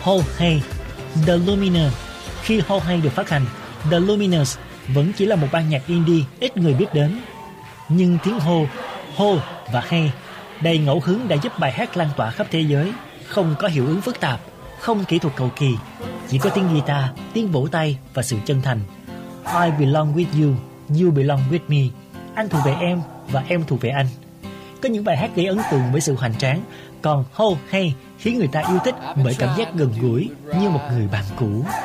Ho Hey, The Lumineers. Khi Ho Hey được phát hành, The Lumineers vẫn chỉ là một ban nhạc indie ít người biết đến. Nhưng tiếng Ho và Hey đầy ngẫu hứng đã giúp bài hát lan tỏa khắp thế giới. Không có hiệu ứng phức tạp, không kỹ thuật cầu kỳ, chỉ có tiếng guitar, tiếng vỗ tay và sự chân thành. I belong with you, you belong with me. Anh thuộc về em và em thuộc về anh. Có những bài hát gây ấn tượng bởi sự hoành tráng, còn Ho Hey khiến người ta yêu thích bởi cảm giác gần gũi như một người bạn cũ.